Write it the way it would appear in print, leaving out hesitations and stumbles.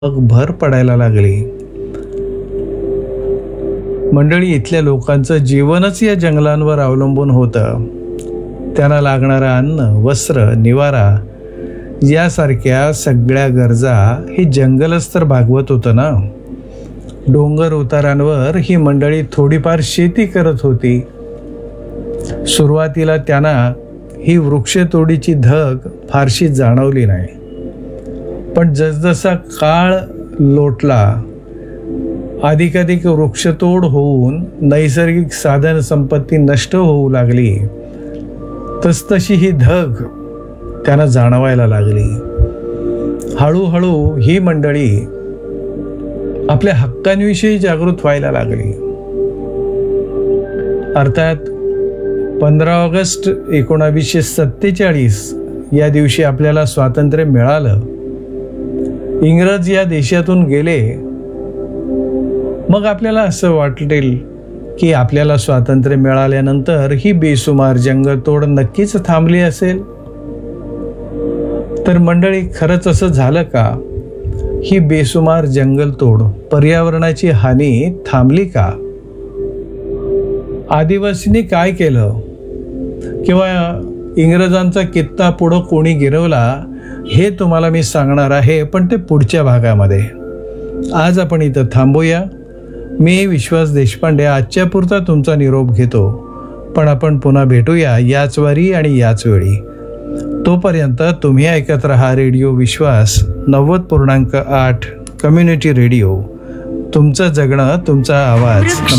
मग भर पडायला लागली. मंडळी, इथल्या लोकांचं जीवनच या जंगलांवर अवलंबून होतं. त्यांना लागणारं अन्न, वस्त्र, निवारा यासारख्या सगळ्या गरजा हे जंगलच तर भागवत होतं ना. डोंगर उतारांवर ही मंडळी थोडीफार शेती करत होती. सुरुवातीला त्यांना ही वृक्षतोडीची धग फारशी जाणवली नाही, पण जसजसा काळ लोटला, अधिकाधिक वृक्षतोड होऊन नैसर्गिक साधन संपत्ती नष्ट होऊ लागली, तसतशी ही धग त्यांना जाणवायला लागली. हळूहळू ही मंडळी आपल्या हक्कांविषयी जागृत व्हायला लागली. अर्थात 15 ऑगस्ट 1947 या दिवशी आपल्याला स्वातंत्र्य मिळालं. इंग्रज या देशातून गेले. मग आपल्याला असं वाटेल की आपल्याला स्वातंत्र्य मिळाल्यानंतर ही बेसुमार जंगलतोड नक्कीच थांबली असेल. तर मंडळी, खरंच असं झालं का? ही बेसुमार जंगलतोड, पर्यावरणाची हानी थांबली का? आदिवासींनी काय केलं किंवा इंग्रजांचा कित्ता पुढं कोणी गिरवला हे तुम्हाला मी सांगणार आहे, पण ते पुढच्या भागामध्ये. आज आपण इथं थांबूया. मी विश्वास देशपांडे आजच्या पुरता तुमचा निरोप घेतो, पण आपण पुन्हा भेटूया याच वारी आणि याच वेळी. तोपर्यंत तुम्ही ऐकत रहा रेडिओ विश्वास 90.8 कम्युनिटी रेडिओ. तुमचं जगणं, तुमचा आवाज.